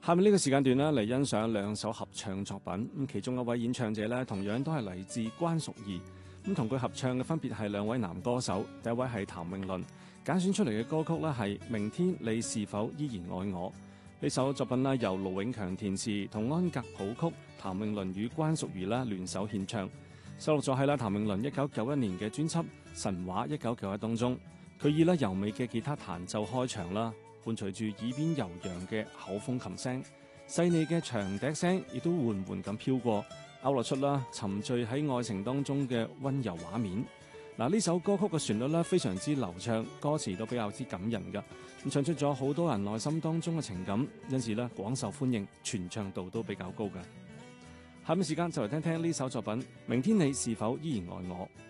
下面呢個時間段呢，嚟欣賞兩首合唱作品。咁其中一位演唱者呢，同樣都係嚟自關淑怡。咁同佢合唱嘅分別係兩位男歌手，第一位係譚詠麟，揀選出嚟嘅歌曲呢係《明天你是否依然愛我》。呢首作品呢，由盧永強填詞，同安格譜曲，譚詠麟與關淑怡呢聯手獻唱，收錄咗喺譚詠麟1991年嘅專輯《神話1991》當中。佢以柔美嘅吉他彈奏開場啦，伴隨住耳邊悠揚嘅口風琴聲，細膩嘅長笛聲亦都緩緩咁飄過，勾勒出沉醉喺愛情當中嘅溫柔畫面。呢首歌曲嘅旋律非常之流暢，歌詞都比較之感人㗎，咁唱出咗好多人內心當中嘅情感，因此廣受歡迎，傳唱度都比較高㗎。下面時間就嚟聽聽呢首作品《明天你是否依然愛我》。